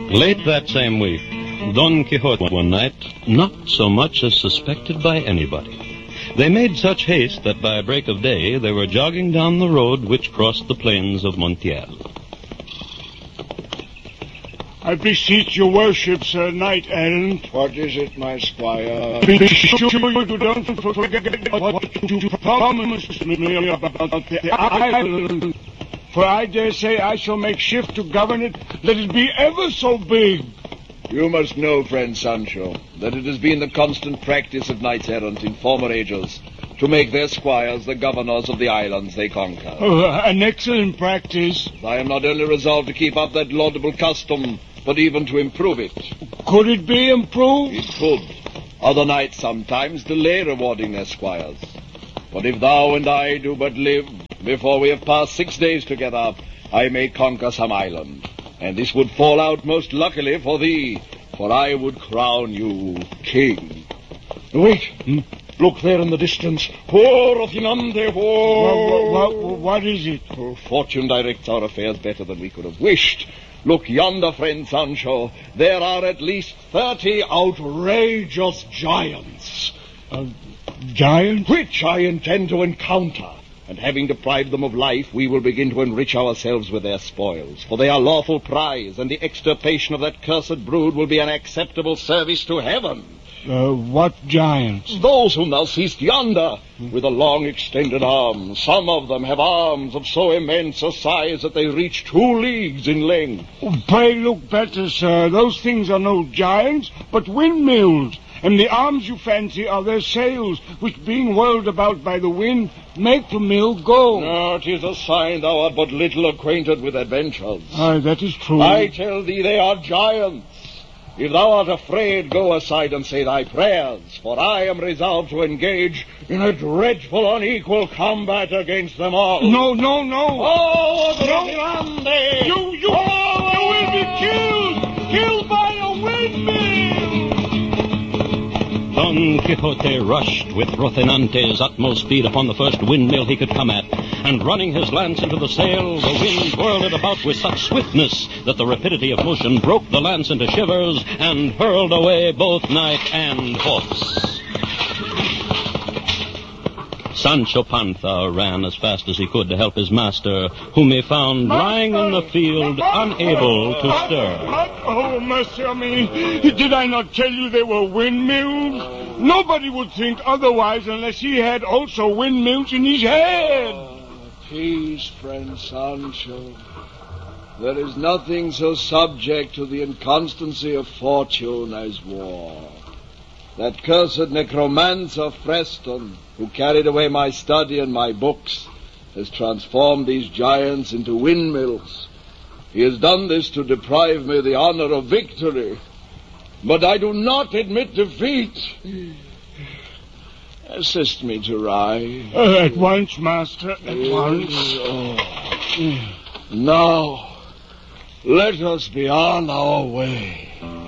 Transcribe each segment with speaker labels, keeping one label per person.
Speaker 1: Late that same week, Don Quixote one night not so much as suspected by anybody. They made such haste that by break of day they were jogging down the road which crossed the plains of Montiel.
Speaker 2: I beseech your worship, Sir Knight-errant.
Speaker 3: What is it, my squire?
Speaker 2: Be sure you don't forget what you promised me about the island. For I dare say I shall make shift to govern it, let it be ever so big.
Speaker 3: You must know, friend Sancho, that it has been the constant practice of knights-errant in former ages to make their squires the governors of the islands they conquer.
Speaker 2: An excellent practice.
Speaker 3: I am not only resolved to keep up that laudable custom, but even to improve it.
Speaker 2: Could it be improved?
Speaker 3: It could. Other knights sometimes delay rewarding their squires. But if thou and I do but live, before we have passed 6 days together, I may conquer some island. And this would fall out most luckily for thee, for I would crown you king. Wait! Look there in the distance. Poor Rocinante,
Speaker 2: What is it?
Speaker 3: Oh, fortune directs our affairs better than we could have wished. Look yonder, friend Sancho. There are at least 30 outrageous giants.
Speaker 2: Giants?
Speaker 3: Which I intend to encounter. And having deprived them of life, we will begin to enrich ourselves with their spoils. For they are lawful prize, and the extirpation of that cursed brood will be an acceptable service to heaven.
Speaker 2: What giants?
Speaker 3: Those whom thou seest yonder, with the long extended arms. Some of them have arms of so immense a size that they reach 2 leagues in length.
Speaker 2: Pray look better, sir. Those things are no giants, but windmills. And the arms you fancy are their sails, which being whirled about by the wind, make the mill go.
Speaker 3: No, it is a sign thou art but little acquainted with adventures.
Speaker 2: Aye, that is true.
Speaker 3: I tell thee they are giants. If thou art afraid, go aside and say thy prayers, for I am resolved to engage in a dreadful unequal combat against them all.
Speaker 2: No.
Speaker 3: Oh, Rocinante!
Speaker 2: You will be killed by a windmill!
Speaker 1: Don Quixote rushed with Rocinante's utmost speed upon the first windmill he could come at, and running his lance into the sail, the wind whirled it about with such swiftness that the rapidity of motion broke the lance into shivers and hurled away both knight and horse. Sancho Panza ran as fast as he could to help his master, whom he found lying in the field, unable to stir.
Speaker 2: Oh, mercy on me. Did I not tell you they were windmills? Nobody would think otherwise unless he had also windmills in his head.
Speaker 3: Peace, friend Sancho. There is nothing so subject to the inconstancy of fortune as war. That cursed necromancer Freston, who carried away my study and my books, has transformed these giants into windmills. He has done this to deprive me of the honor of victory. But I do not admit defeat. Assist me to rise.
Speaker 2: At once, master, at once.
Speaker 3: Now, let us be on our way.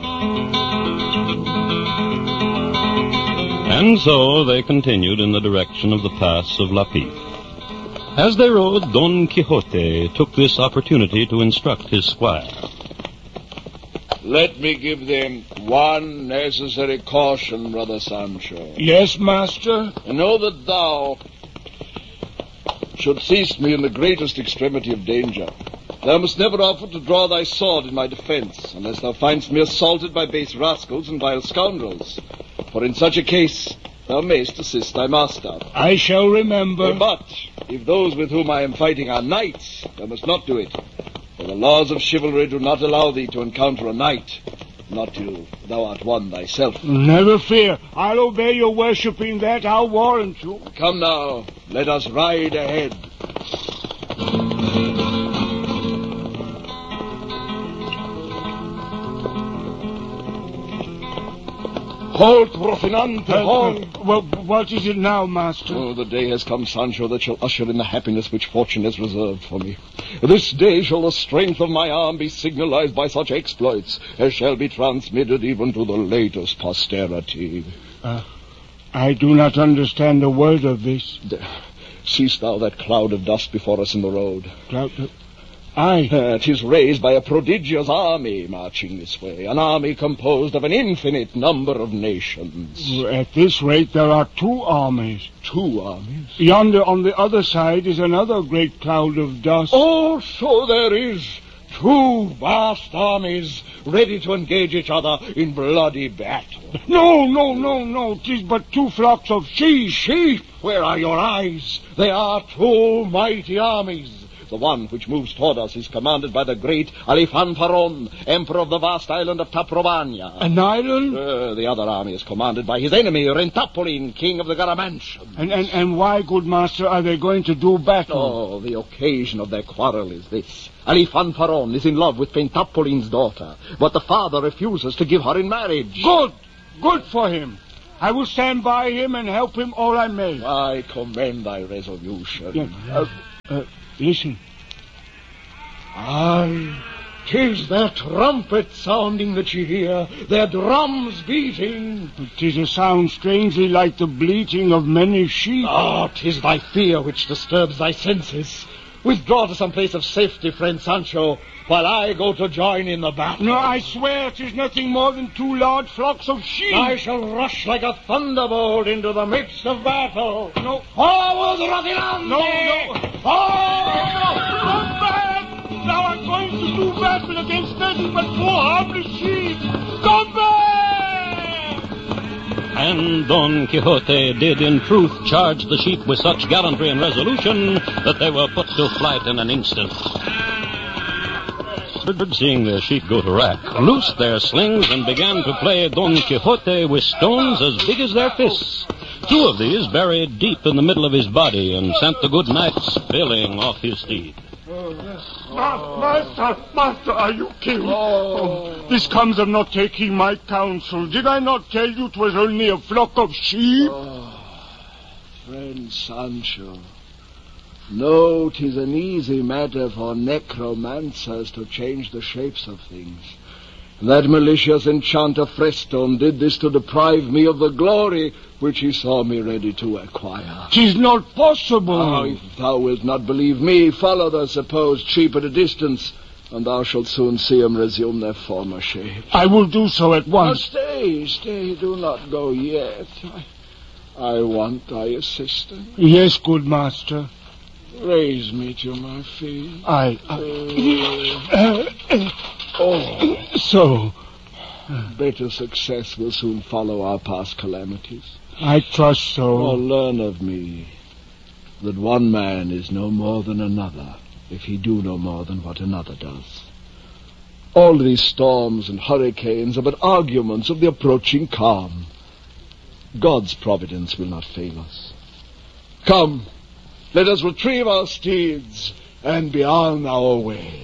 Speaker 1: And so they continued in the direction of the pass of La Pipe. As they rode, Don Quixote took this opportunity to instruct his squire.
Speaker 3: Let me give them one necessary caution, Brother Sancho.
Speaker 2: Yes, master?
Speaker 3: Know that thou shouldst cease me in the greatest extremity of danger. Thou must never offer to draw thy sword in my defence, unless thou findest me assaulted by base rascals and vile scoundrels. For in such a case, thou mayst assist thy master.
Speaker 2: I shall remember.
Speaker 3: But if those with whom I am fighting are knights, thou must not do it. For the laws of chivalry do not allow thee to encounter a knight, not till thou art one thyself.
Speaker 2: Never fear. I'll obey your worship in that, I'll warrant you.
Speaker 3: Come now, let us ride ahead. Halt, Rocinante, halt!
Speaker 2: What is it now, master?
Speaker 3: Oh, the day has come, Sancho, that shall usher in the happiness which fortune has reserved for me. This day shall the strength of my arm be signalized by such exploits as shall be transmitted even to the latest posterity.
Speaker 2: I do not understand a word of this.
Speaker 3: Seest thou that cloud of dust before us in the road?
Speaker 2: Aye.
Speaker 3: 'Tis raised by a prodigious army marching this way, an army composed of an infinite number of nations.
Speaker 2: At this rate, there are 2 armies.
Speaker 3: 2 armies?
Speaker 2: Yonder on the other side is another great cloud of dust.
Speaker 3: Oh, so there is. 2 vast armies ready to engage each other in bloody battle.
Speaker 2: No. 'Tis but 2 flocks of sheep.
Speaker 3: Sheep, where are your eyes? They are 2 mighty armies. The one which moves toward us is commanded by the great Alifanfaron, emperor of the vast island of Taprobania.
Speaker 2: An island?
Speaker 3: The other army is commanded by his enemy, Rentapolin, king of the Garamantians.
Speaker 2: And why, good master, are they going to do battle?
Speaker 3: Oh, the occasion of their quarrel is this. Alifanfaron is in love with Pentapolin's daughter, but the father refuses to give her in marriage.
Speaker 2: Good for him. I will stand by him and help him all I may.
Speaker 3: I commend thy resolution.
Speaker 2: Listen.
Speaker 3: Aye, 'tis their trumpet sounding that ye hear, their drums beating.
Speaker 2: 'Tis a sound strangely like the bleating of many sheep.
Speaker 3: 'Tis thy fear which disturbs thy senses. Withdraw to some place of safety, friend Sancho, while I go to join in the battle.
Speaker 2: No, I swear 'tis nothing more than 2 large flocks of sheep.
Speaker 3: I shall rush like a thunderbolt into the midst of battle.
Speaker 2: No.
Speaker 3: Forward, Rocinante!
Speaker 2: No. Come back! Now I'm going to do battle against nothing but 4 harmless sheep. Come back!
Speaker 1: And Don Quixote did in truth charge the sheep with such gallantry and resolution that they were put to flight in an instant. Seeing their sheep go to wrack, loosed their slings and began to play Don Quixote with stones as big as their fists. 2 of these buried deep in the middle of his body and sent the good knight spilling off his steed.
Speaker 2: Master, are you killed? This comes of not taking my counsel. Did I not tell you 'twas only a flock of sheep?
Speaker 3: Friend Sancho, no, 'tis an easy matter for necromancers to change the shapes of things. That malicious enchanter Freston did this to deprive me of the glory which he saw me ready to acquire.
Speaker 2: 'Tis not possible.
Speaker 3: If thou wilt not believe me, follow the supposed sheep at a distance, and thou shalt soon see them resume their former shape.
Speaker 2: I will do so at once.
Speaker 3: Stay, do not go yet. I want thy assistance.
Speaker 2: Yes, good master.
Speaker 3: Raise me to my feet.
Speaker 2: So.
Speaker 3: Better success will soon follow our past calamities.
Speaker 2: I trust so.
Speaker 3: Or learn of me that one man is no more than another if he do no more than what another does. All these storms and hurricanes are but arguments of the approaching calm. God's providence will not fail us. Come, let us retrieve our steeds and be on our way.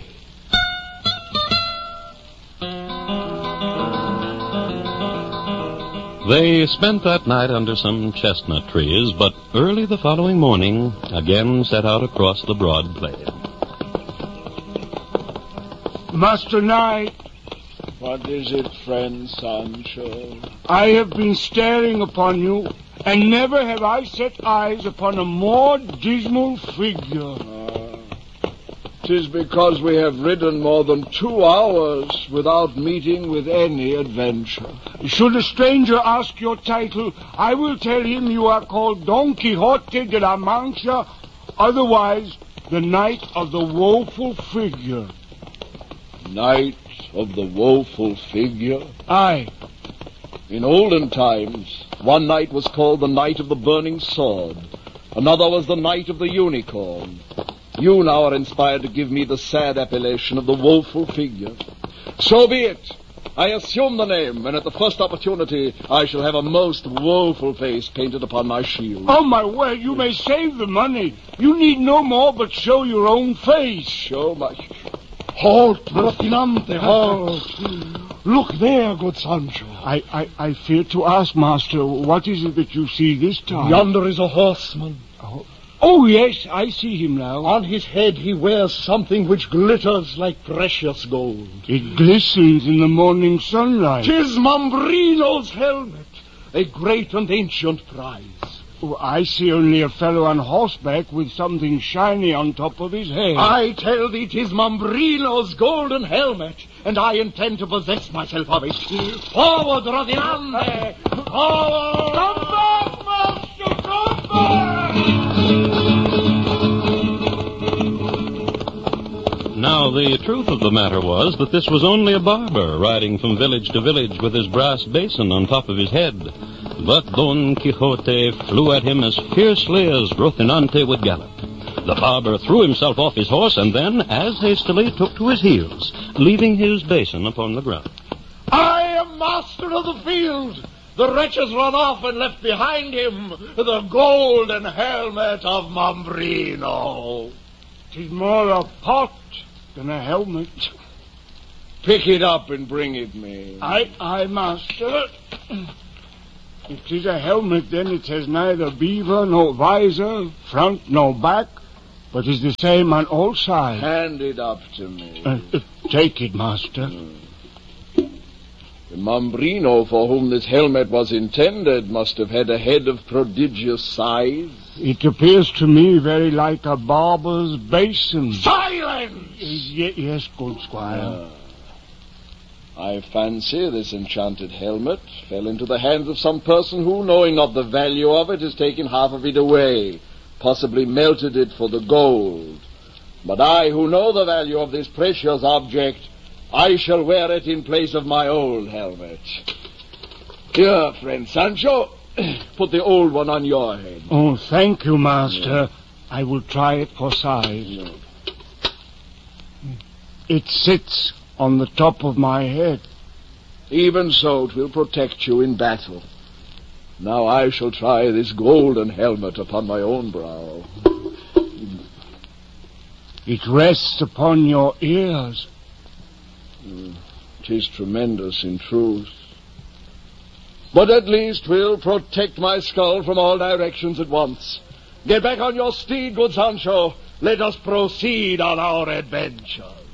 Speaker 1: They spent that night under some chestnut trees, but early the following morning again set out across the broad plain.
Speaker 2: Master Knight.
Speaker 3: What is it, friend Sancho?
Speaker 2: I have been staring upon you, and never have I set eyes upon a more dismal figure.
Speaker 3: 'Tis because we have ridden more than 2 hours without meeting with any adventure.
Speaker 2: Should a stranger ask your title, I will tell him you are called Don Quixote de la Mancha, otherwise the Knight of the Woeful Figure.
Speaker 3: Knight of the Woeful Figure?
Speaker 2: Aye.
Speaker 3: In olden times, one knight was called the Knight of the Burning Sword. Another was the Knight of the Unicorn. You now are inspired to give me the sad appellation of the Woeful Figure. So be it. I assume the name, and at the first opportunity I shall have a most woeful face painted upon my shield.
Speaker 2: Oh, my word, you may save the money. You need no more but show your own face.
Speaker 3: Show my... Halt, Rocinante, halt. Look there, good Sancho.
Speaker 2: I fear to ask, master, what is it that you see this time?
Speaker 3: Yonder is a horseman.
Speaker 2: Oh, yes, I see him now.
Speaker 3: On his head he wears something which glitters like precious gold.
Speaker 2: It glistens in the morning sunlight.
Speaker 3: 'Tis Mambrino's helmet, a great and ancient prize.
Speaker 2: I see only a fellow on horseback with something shiny on top of his head.
Speaker 4: I tell thee 'tis Mambrino's golden helmet, and I intend to possess myself of it. Forward, Rocinante! Forward!
Speaker 2: Come back, master! Come back!
Speaker 1: Now, the truth of the matter was that this was only a barber riding from village to village with his brass basin on top of his head. But Don Quixote flew at him as fiercely as Rocinante would gallop. The barber threw himself off his horse and then, as hastily, took to his heels, leaving his basin upon the ground.
Speaker 4: I am master of the field. The wretch has run off and left behind him the golden helmet of Mambrino.
Speaker 2: 'Tis more a pot than a helmet.
Speaker 3: Pick it up and bring it me.
Speaker 2: Aye, master. If 'tis a helmet, then it has neither beaver nor visor, front nor back, but is the same on all sides.
Speaker 3: Hand it up to me.
Speaker 2: Take it, master.
Speaker 3: The Mambrino for whom this helmet was intended must have had a head of prodigious size.
Speaker 2: It appears to me very like a barber's basin.
Speaker 4: Silence!
Speaker 2: Yes, good squire.
Speaker 3: I fancy this enchanted helmet fell into the hands of some person who, knowing not the value of it, has taken half of it away, possibly melted it for the gold. But I, who know the value of this precious object, I shall wear it in place of my old helmet. Here, friend Sancho, put the old one on your head.
Speaker 2: Oh, thank you, master. I will try it for size. It sits on the top of my head.
Speaker 3: Even so, it will protect you in battle. Now I shall try this golden helmet upon my own brow.
Speaker 2: It rests upon your ears.
Speaker 3: 'Tis tremendous in truth. But at least will protect my skull from all directions at once. Get back on your steed, good Sancho. Let us proceed on our adventure.